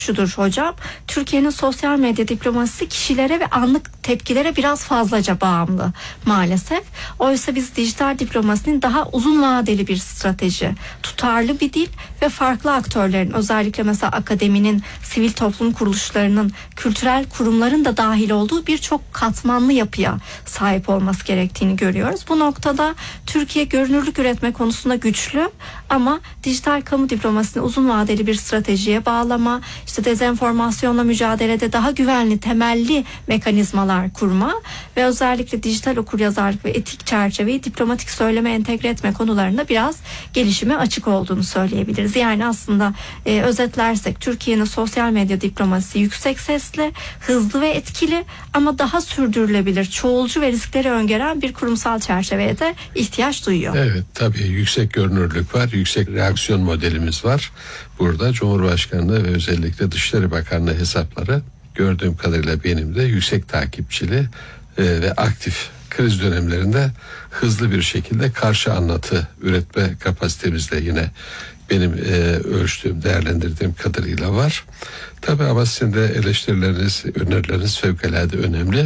şudur hocam, Türkiye'nin sosyal medya diplomasisi kişilere ve anlık tepkilere biraz fazlaca bağımlı maalesef. Oysa biz dijital diplomasinin daha uzun vadeli bir strateji, tutarlı bir dil ve farklı aktörlerin, özellikle mesela akademinin, sivil toplum kuruluşlarının, kültürel kurumların da dahil olduğu birçok katmanlı yapıya sahip olması gerektiğini görüyoruz. Bu noktada Türkiye görünürlük üretme konusunda güçlü ama dijital kamu diplomasisini uzun vadeli bir stratejiye bağlama, işte dezenformasyonla mücadelede daha güvenli, temelli mekanizmalar kurma ve özellikle dijital okuryazarlık ve etik çerçeveyi diplomatik söyleme entegre etme konularında biraz gelişime açık olduğunu söyleyebiliriz. Yani aslında özetlersek Türkiye'nin sosyal medya diplomasisi yüksek sesli, hızlı ve etkili ama daha sürdürülebilir, çoğulcu ve riskleri öngören bir kurumsal çerçeveye de ihtiyaç duyuyor. Evet, tabii yüksek görünürlük var, yüksek reaksiyon modelimiz var. Burada Cumhurbaşkanlığı ve özellikle Dışişleri Bakanlığı hesapları gördüğüm kadarıyla benim de yüksek takipçili ve aktif kriz dönemlerinde hızlı bir şekilde karşı anlatı üretme kapasitemizde yine benim ölçtüğüm, değerlendirdiğim kadarıyla var. Tabii ama sizin de eleştirileriniz, önerileriniz fevkalade önemli.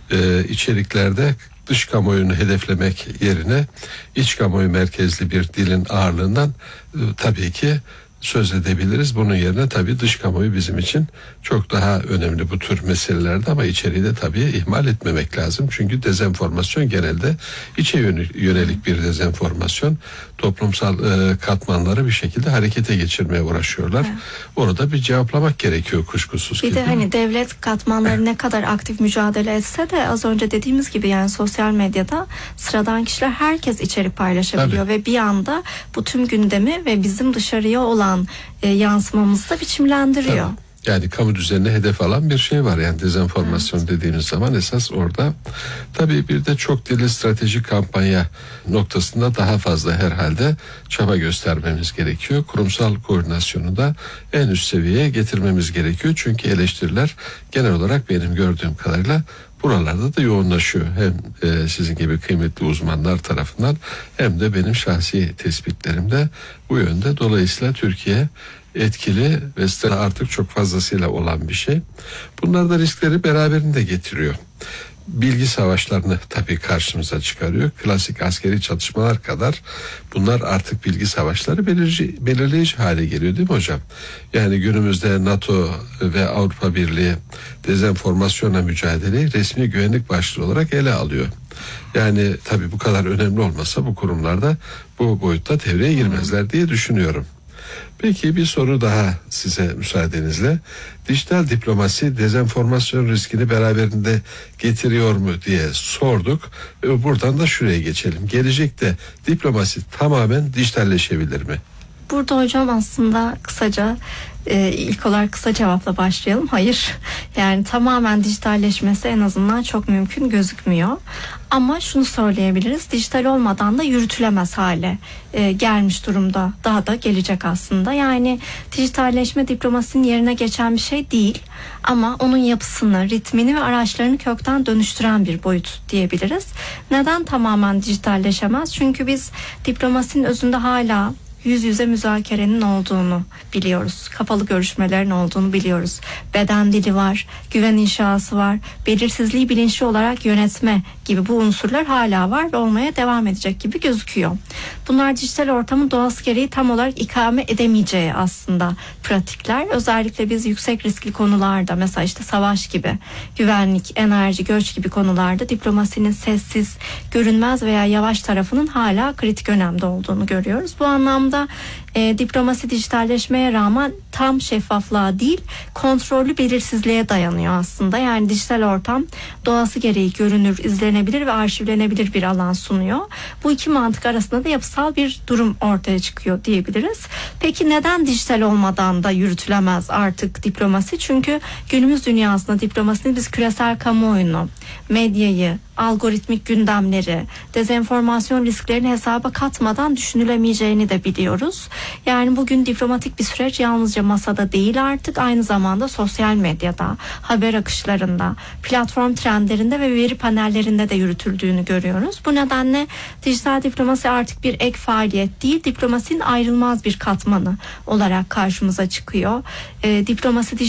İçeriklerde dış kamuoyunu hedeflemek yerine iç kamuoyu merkezli bir dilin ağırlığından tabii ki söz edebiliriz. Bunun yerine tabii dış kamuoyu bizim için çok daha önemli bu tür meselelerde ama içeriği de tabii ihmal etmemek lazım. Çünkü dezenformasyon genelde içe yönelik bir dezenformasyon. Toplumsal katmanları bir şekilde harekete geçirmeye uğraşıyorlar. Evet. Onu da bir cevaplamak gerekiyor kuşkusuz. Bir de hani devlet katmanları ne kadar aktif mücadele etse de az önce dediğimiz gibi yani sosyal medyada sıradan kişiler herkes içerik paylaşabiliyor. Tabii. Ve bir anda bu tüm gündemi ve bizim dışarıya olan yansımamızı da biçimlendiriyor. Tabii. Yani kamu düzenine hedef alan bir şey var. Yani dezenformasyon dediğimiz zaman esas orada. Tabii bir de çok dilli stratejik kampanya noktasında daha fazla herhalde çaba göstermemiz gerekiyor. Kurumsal koordinasyonu da en üst seviyeye getirmemiz gerekiyor. Çünkü eleştiriler genel olarak benim gördüğüm kadarıyla buralarda da yoğunlaşıyor. Hem sizin gibi kıymetli uzmanlar tarafından hem de benim şahsi tespitlerimde bu yönde. Dolayısıyla Türkiye etkili ve artık çok fazlasıyla olan bir şey. Bunlar da riskleri beraberinde getiriyor. Bilgi savaşlarını tabii karşımıza çıkarıyor. Klasik askeri çatışmalar kadar bunlar artık bilgi savaşları belirleyici hale geliyor değil mi hocam? Yani günümüzde NATO ve Avrupa Birliği dezenformasyonla mücadeleyi resmi güvenlik başlığı olarak ele alıyor. Yani tabii bu kadar önemli olmasa bu kurumlarda bu boyutta devreye girmezler diye düşünüyorum. Peki bir soru daha size müsaadenizle. Dijital diplomasi dezenformasyon riskini beraberinde getiriyor mu diye sorduk. Buradan da şuraya geçelim. Gelecekte diplomasi tamamen dijitalleşebilir mi? Burada hocam aslında kısaca ilk olarak kısa cevapla başlayalım. Hayır. Yani tamamen dijitalleşmesi en azından çok mümkün gözükmüyor. Ama şunu söyleyebiliriz. Dijital olmadan da yürütülemez hale gelmiş durumda. Daha da gelecek aslında. Yani dijitalleşme diplomasinin yerine geçen bir şey değil. Ama onun yapısını, ritmini ve araçlarını kökten dönüştüren bir boyut diyebiliriz. Neden tamamen dijitalleşemez? Çünkü biz diplomasinin özünde hala yüz yüze müzakerenin olduğunu biliyoruz. Kapalı görüşmelerin olduğunu biliyoruz. Beden dili var, güven inşası var, belirsizliği bilinçli olarak yönetme gibi bu unsurlar hala var ve olmaya devam edecek gibi gözüküyor. Bunlar dijital ortamın doğası gereği tam olarak ikame edemeyeceği aslında pratikler. Özellikle biz yüksek riskli konularda, mesela işte savaş gibi, güvenlik, enerji, göç gibi konularda diplomasinin sessiz, görünmez veya yavaş tarafının hala kritik önemde olduğunu görüyoruz. Bu anlamda diplomasi dijitalleşmeye rağmen tam şeffaflığa değil, kontrollü belirsizliğe dayanıyor aslında. Yani dijital ortam doğası gereği görünür, izlenebilir ve arşivlenebilir bir alan sunuyor. Bu iki mantık arasında da yapısal bir durum ortaya çıkıyor diyebiliriz. Peki neden dijital olmadan da yürütülemez artık diplomasi? Çünkü günümüz dünyasında diplomasinin biz küresel kamuoyunu, medyayı, algoritmik gündemleri, dezenformasyon risklerini hesaba katmadan düşünülemeyeceğini de biliyoruz. Yani bugün diplomatik bir süreç yalnızca masada değil, artık aynı zamanda sosyal medyada, haber akışlarında, platform trendlerinde ve veri panellerinde de yürütüldüğünü görüyoruz. Bu nedenle dijital diplomasi artık bir ek faaliyet değil, diplomasinin ayrılmaz bir katmanı olarak karşımıza çıkıyor. Diplomasi